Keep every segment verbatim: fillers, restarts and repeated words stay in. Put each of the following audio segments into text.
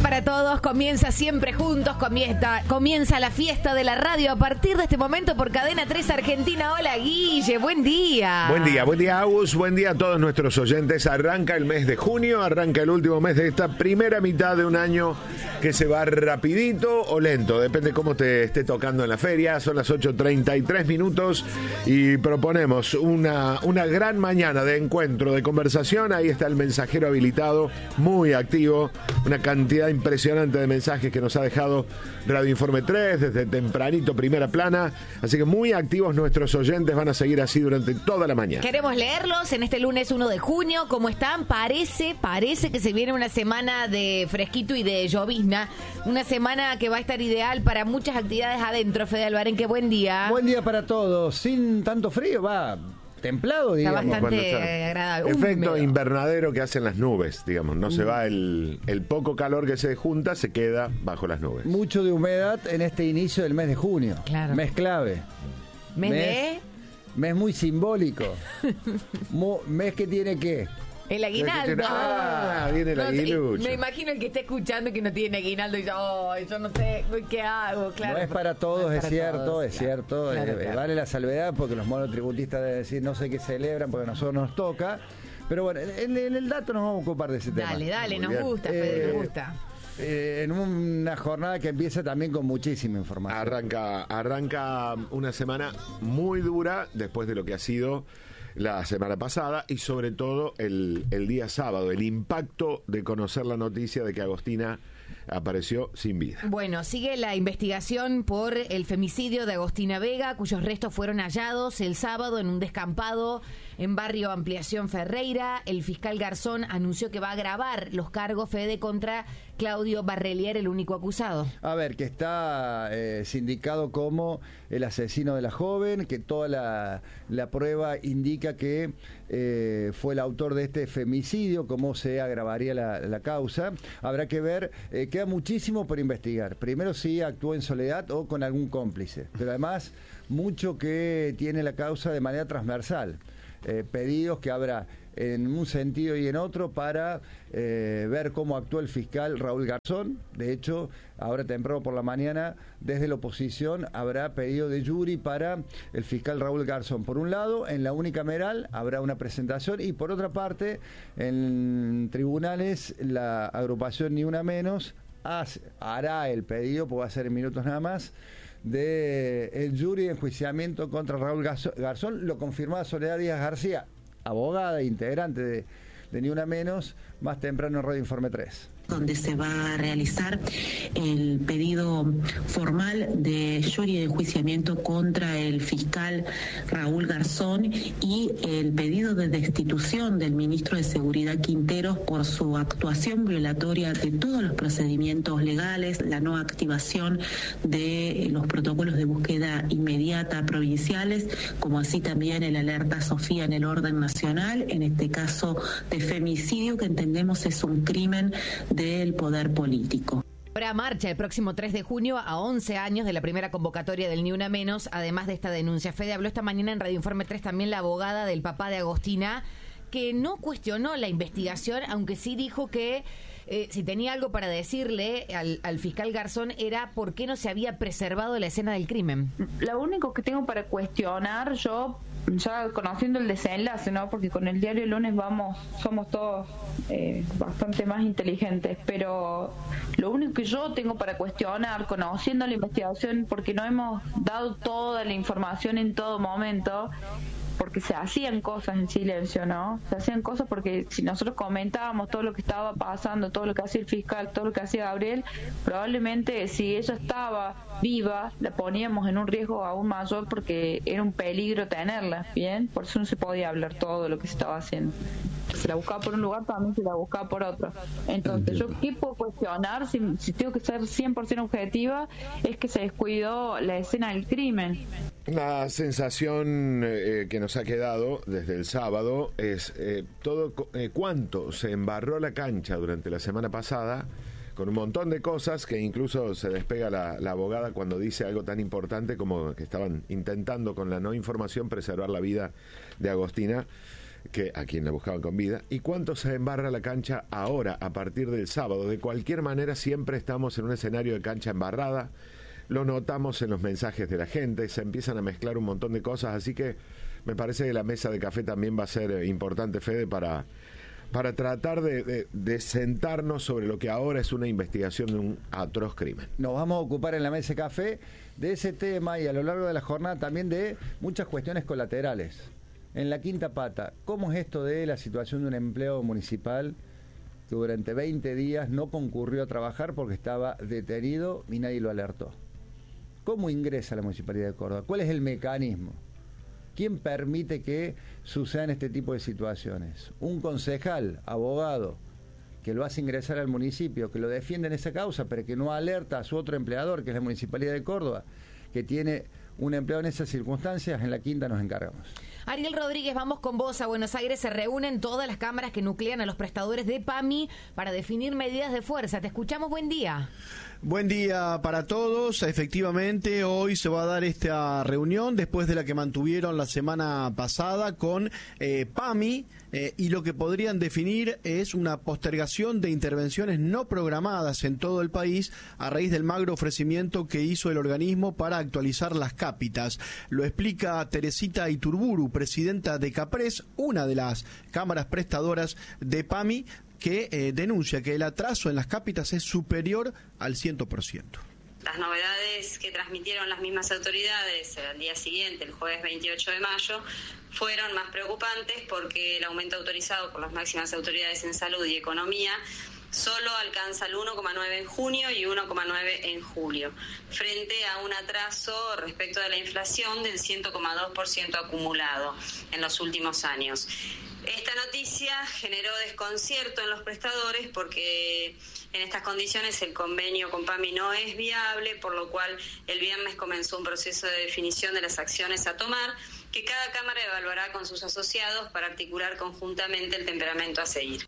para todos, comienza siempre juntos, comienza, comienza la fiesta de la radio a partir de este momento por Cadena tres Argentina. Hola Guille, buen día. Buen día, buen día Agus, buen día a todos nuestros oyentes. Arranca el mes de junio, arranca el último mes de esta primera mitad de un año que se va rapidito o lento, depende cómo te esté tocando en la feria. Son las ocho treinta y tres minutos y proponemos una, una gran mañana de encuentro, de conversación. Ahí está el mensajero habilitado, muy activo, una cantidad impresionante de mensajes que nos ha dejado Radio Informe tres desde tempranito, primera plana, así que muy activos nuestros oyentes, van a seguir así durante toda la mañana. Queremos leerlos en este lunes uno de junio, ¿cómo están? Parece, parece que se viene una semana de fresquito y de llovizna, una semana que va a estar ideal para muchas actividades adentro. Fede Albarén, qué buen día. Buen día para todos, sin tanto frío, va... templado, digamos. Está bastante está agradable. Efecto húmedo. Invernadero que hacen las nubes, digamos. No mm. se va el, el poco calor que se junta, se queda bajo las nubes. Mucho de humedad en este inicio del mes de junio. Claro. Mes clave. ¿Mes, mes de? Mes muy simbólico. Mo, mes que tiene que... El aguinaldo. Ah, viene el no, aguilucho. Me imagino el que esté escuchando que no tiene aguinaldo y dice, oh, yo no sé qué hago. Claro, no es para todos, no es, para es cierto, todos, es claro. cierto. Claro, eh, claro. Vale la salvedad porque los monotributistas deben decir no sé qué celebran porque a nosotros nos toca. Pero bueno, en, en el dato nos vamos a ocupar de ese dale, tema. Dale, dale, nos gusta, Fede, eh, nos gusta. Eh, en una jornada que empieza también con muchísima información. Arranca, arranca una semana muy dura después de lo que ha sido la semana pasada y sobre todo el, el día sábado, el impacto de conocer la noticia de que Agostina apareció sin vida. Bueno, sigue la investigación por el femicidio de Agostina Vega, cuyos restos fueron hallados el sábado en un descampado en barrio Ampliación Ferreira. El fiscal Garzón anunció que va a agravar los cargos, Fede, contra Claudio Barrelier, el único acusado. A ver, que está eh, sindicado como el asesino de la joven, que toda la, la prueba indica que eh, fue el autor de este femicidio, cómo se agravaría la, la causa. Habrá que ver, eh, queda muchísimo por investigar. Primero si actuó en soledad o con algún cómplice, pero además mucho que tiene la causa de manera transversal. Eh, pedidos que habrá en un sentido y en otro para eh, ver cómo actuó el fiscal Raúl Garzón. De hecho, ahora temprano por la mañana, desde la oposición, habrá pedido de jury para el fiscal Raúl Garzón. Por un lado, en la unicameral habrá una presentación y por otra parte, en tribunales, la agrupación Ni Una Menos hace, hará el pedido, porque va a ser en minutos nada más, de el jury de enjuiciamiento contra Raúl Garzón. Lo confirmaba Soledad Díaz García, abogada e integrante de, de Ni Una Menos, más temprano en Radio Informe tres. Donde se va a realizar el pedido formal de jury de enjuiciamiento contra el fiscal Raúl Garzón y el pedido de destitución del ministro de Seguridad Quinteros por su actuación violatoria de todos los procedimientos legales, la no activación de los protocolos de búsqueda inmediata provinciales, como así también el alerta Sofía en el orden nacional, en este caso de femicidio que entendemos es un crimen del poder político. Habrá marcha el próximo tres de junio a once años de la primera convocatoria del Ni Una Menos, además de esta denuncia. Fede, habló esta mañana en Radio Informe tres también la abogada del papá de Agostina, que no cuestionó la investigación, aunque sí dijo que eh, si tenía algo para decirle al, al fiscal Garzón era por qué no se había preservado la escena del crimen. Lo único que tengo para cuestionar yo, ya conociendo el desenlace, ¿no? Porque con el diario El Lunes vamos, somos todos eh, bastante más inteligentes, pero lo único que yo tengo para cuestionar, conociendo la investigación, porque no hemos dado toda la información en todo momento, porque se hacían cosas en silencio, ¿no? Se hacían cosas porque si nosotros comentábamos todo lo que estaba pasando, todo lo que hacía el fiscal, todo lo que hacía Gabriel, probablemente si ella estaba viva, la poníamos en un riesgo aún mayor porque era un peligro tenerla, ¿bien? Por eso no se podía hablar todo de lo que se estaba haciendo. Se la buscaba por un lugar, también se la buscaba por otro. Entonces, yo qué puedo cuestionar, si, si tengo que ser cien por ciento objetiva, es que se descuidó la escena del crimen. La sensación eh, que nos ha quedado desde el sábado es eh, todo eh, cuánto se embarró la cancha durante la semana pasada con un montón de cosas que incluso se despega la, la abogada cuando dice algo tan importante como que estaban intentando con la no información preservar la vida de Agostina. que a quien la buscaban con vida, y cuánto se embarra la cancha ahora, a partir del sábado. De cualquier manera, siempre estamos en un escenario de cancha embarrada, lo notamos en los mensajes de la gente, se empiezan a mezclar un montón de cosas, así que me parece que la mesa de café también va a ser importante, Fede, para, para tratar de, de, de sentarnos sobre lo que ahora es una investigación de un atroz crimen. Nos vamos a ocupar en la mesa de café de ese tema y a lo largo de la jornada también de muchas cuestiones colaterales. En la quinta pata, ¿cómo es esto de la situación de un empleado municipal que durante veinte días no concurrió a trabajar porque estaba detenido y nadie lo alertó? ¿Cómo ingresa a la Municipalidad de Córdoba? ¿Cuál es el mecanismo? ¿Quién permite que sucedan este tipo de situaciones? Un concejal, abogado, que lo hace ingresar al municipio, que lo defiende en esa causa, pero que no alerta a su otro empleador, que es la Municipalidad de Córdoba, que tiene un empleado en esas circunstancias. En la quinta nos encargamos. Ariel Rodríguez, vamos con vos a Buenos Aires. Se reúnen todas las cámaras que nuclean a los prestadores de PAMI para definir medidas de fuerza. Te escuchamos, buen día. Buen día para todos. Efectivamente, hoy se va a dar esta reunión después de la que mantuvieron la semana pasada con eh, PAMI eh, y lo que podrían definir es una postergación de intervenciones no programadas en todo el país a raíz del magro ofrecimiento que hizo el organismo para actualizar las cápitas. Lo explica Teresita Iturburu, presidenta de CAPRES, una de las cámaras prestadoras de PAMI, que eh, denuncia que el atraso en las cápitas es superior al cien por ciento. Las novedades que transmitieron las mismas autoridades al día siguiente, el jueves veintiocho de mayo, fueron más preocupantes porque el aumento autorizado por las máximas autoridades en salud y economía solo alcanza el uno coma nueve en junio y uno coma nueve en julio, frente a un atraso respecto de la inflación del cien coma dos por ciento acumulado en los últimos años. Esta noticia generó desconcierto en los prestadores porque en estas condiciones el convenio con PAMI no es viable, por lo cual el viernes comenzó un proceso de definición de las acciones a tomar que cada cámara evaluará con sus asociados para articular conjuntamente el temperamento a seguir.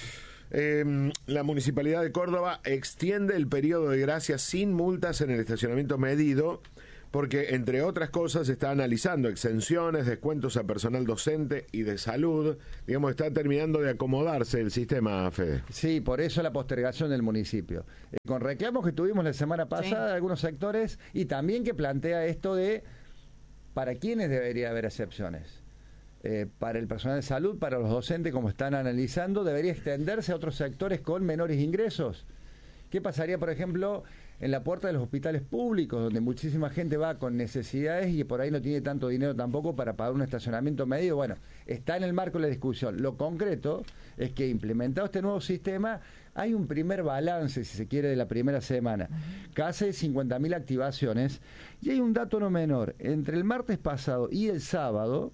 Eh, la Municipalidad de Córdoba extiende el periodo de gracia sin multas en el estacionamiento medido, porque, entre otras cosas, está analizando exenciones, descuentos a personal docente y de salud. Digamos, está terminando de acomodarse el sistema, Fede. Sí, por eso la postergación del municipio. Eh, con reclamos que tuvimos la semana pasada de sí. algunos sectores, y también que plantea esto de para quiénes debería haber excepciones. Eh, para el personal de salud, para los docentes, como están analizando, debería extenderse a otros sectores con menores ingresos. ¿Qué pasaría, por ejemplo, en la puerta de los hospitales públicos, donde muchísima gente va con necesidades y por ahí no tiene tanto dinero tampoco para pagar un estacionamiento medio? Bueno, está en el marco de la discusión. Lo concreto es que, implementado este nuevo sistema, hay un primer balance, si se quiere, de la primera semana. Casi cincuenta mil activaciones. Y hay un dato no menor. Entre el martes pasado y el sábado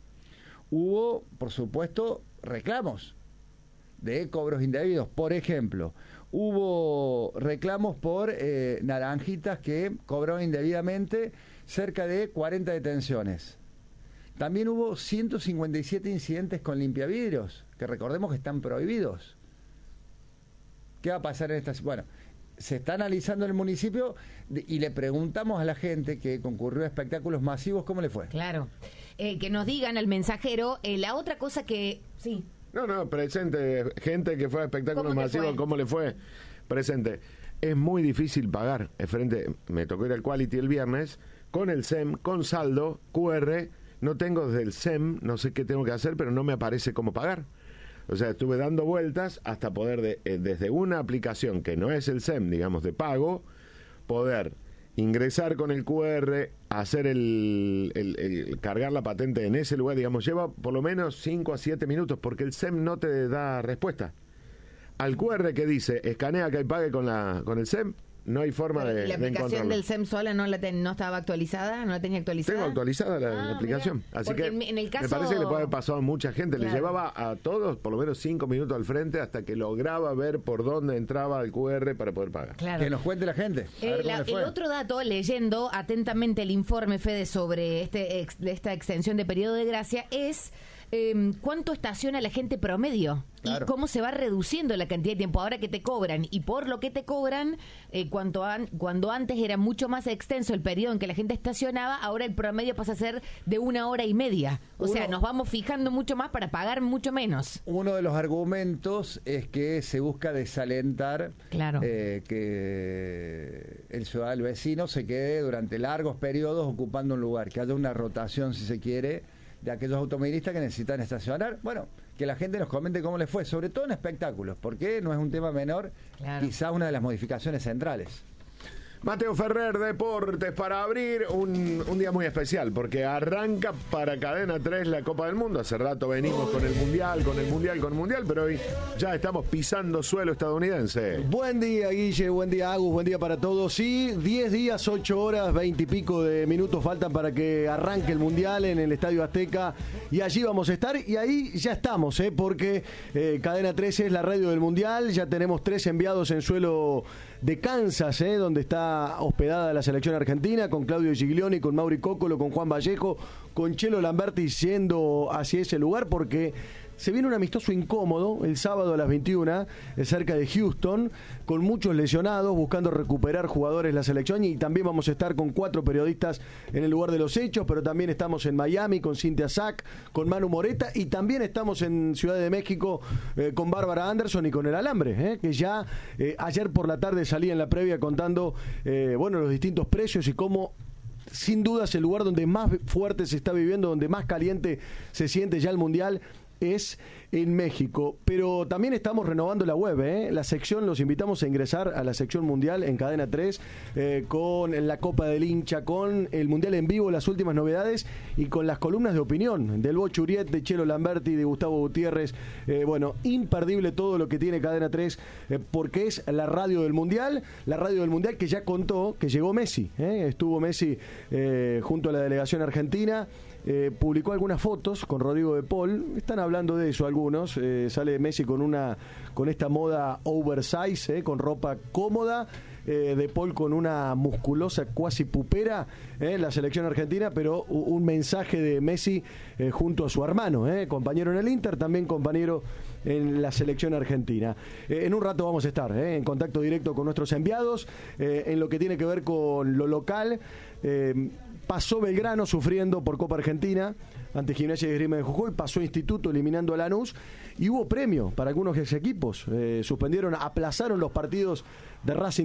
hubo, por supuesto, reclamos de cobros indebidos. Por ejemplo, hubo reclamos por eh, naranjitas que cobraron indebidamente, cerca de cuarenta detenciones. También hubo ciento cincuenta y siete incidentes con limpiavidrios, que recordemos que están prohibidos. ¿Qué va a pasar en estas? Bueno, se está analizando en el municipio y le preguntamos a la gente que concurrió a espectáculos masivos cómo le fue. Claro. Eh, que nos digan al mensajero, eh, la otra cosa que... Sí. No, no, presente, gente que fue a espectáculos masivos, fue? ¿Cómo le fue? Presente. Es muy difícil pagar. Frente, me tocó ir al Quality el viernes, con el S E M, con saldo, Q R, no tengo desde el S E M, no sé qué tengo que hacer, pero no me aparece cómo pagar. O sea, estuve dando vueltas hasta poder, de, eh, desde una aplicación que no es el S E M, digamos, de pago, poder ingresar con el Q R, hacer el, el, el cargar la patente en ese lugar, digamos, lleva por lo menos cinco a siete minutos, porque el S E M no te da respuesta. Al Q R que dice, escanea que pague con la con el S E M, no hay forma de, ¿La de aplicación del S E M sola no la ten, no estaba actualizada? ¿No la tenía actualizada? Tengo actualizada la, ah, la aplicación. Mirá. Así Porque que en, en el caso... me parece que le puede haber pasado a mucha gente. Claro. Le llevaba a todos por lo menos cinco minutos al frente hasta que lograba ver por dónde entraba el Q R para poder pagar. Claro. Que nos cuente la gente. Eh, la, el otro dato, leyendo atentamente el informe, Fede, sobre este ex, esta extensión de periodo de gracia, es eh, ¿cuánto estaciona la gente promedio? Claro. Y cómo se va reduciendo la cantidad de tiempo ahora que te cobran. Y por lo que te cobran, eh, cuanto an- cuando antes era mucho más extenso el periodo en que la gente estacionaba, ahora el promedio pasa a ser de una hora y media. O Uno, sea, nos vamos fijando mucho más para pagar mucho menos. Uno de los argumentos es que se busca desalentar Claro. eh, que el ciudadano, el vecino, se quede durante largos periodos ocupando un lugar, que haya una rotación, si se quiere, de aquellos automovilistas que necesitan estacionar. Bueno, que la gente nos comente cómo les fue, sobre todo en espectáculos, porque no es un tema menor, Claro. quizá una de las modificaciones centrales. Mateo Ferrer, Deportes, para abrir un, un día muy especial, porque arranca para Cadena tres la Copa del Mundo. Hace rato venimos con el Mundial, con el Mundial, con el Mundial, pero hoy ya estamos pisando suelo estadounidense. Buen día, Guille, buen día, Agus, buen día para todos. Sí, diez días, ocho horas, veinte y pico de minutos faltan para que arranque el Mundial en el Estadio Azteca, y allí vamos a estar, y ahí ya estamos, ¿eh? porque eh, Cadena tres es la radio del Mundial, ya tenemos tres enviados en suelo de Kansas, ¿eh? donde está hospedada la selección argentina, con Claudio Giglioni, con Mauri Cóccolo, con Juan Vallejo, con Chelo Lamberti yendo hacia ese lugar, porque se viene un amistoso incómodo el sábado a las veintiuna, eh, cerca de Houston, con muchos lesionados, buscando recuperar jugadores la selección, y también vamos a estar con cuatro periodistas en el lugar de los hechos, pero también estamos en Miami con Cintia Sack, con Manu Moreta, y también estamos en Ciudad de México eh, con Bárbara Anderson y con El Alambre, eh, que ya eh, ayer por la tarde salía en la previa contando eh, bueno, los distintos precios y cómo, sin duda, es el lugar donde más fuerte se está viviendo, donde más caliente se siente ya el Mundial, es en México. Pero también estamos renovando la web, ¿eh? La sección, los invitamos a ingresar a la sección mundial en Cadena tres, eh, con la Copa del Hincha, con el Mundial en vivo, las últimas novedades, y con las columnas de opinión del Bocho Uriet, de Chelo Lamberti, de Gustavo Gutiérrez. Eh, bueno, imperdible todo lo que tiene Cadena tres, eh, porque es la radio del Mundial, la radio del Mundial que ya contó que llegó Messi, ¿eh? Estuvo Messi eh, junto a la delegación argentina. Eh, publicó algunas fotos con Rodrigo de Paul, están hablando de eso algunos, eh, sale Messi con una con esta moda oversize, eh, con ropa cómoda, eh, de Paul con una musculosa cuasi pupera, eh, la selección argentina, pero un mensaje de Messi eh, junto a su hermano, eh, compañero en el Inter, también compañero en la selección argentina. Eh, en un rato vamos a estar eh, en contacto directo con nuestros enviados, eh, en lo que tiene que ver con lo local. eh, Pasó Belgrano sufriendo por Copa Argentina ante Gimnasia y Esgrima de Jujuy, pasó Instituto eliminando a Lanús, y hubo premio para algunos ex equipos. Eh, suspendieron, aplazaron los partidos de Racing